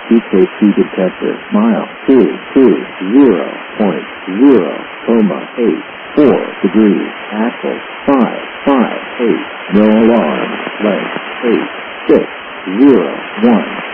QKT detector. Mile 220.0,84 degrees. Axle 558. No alarm. Length 8601.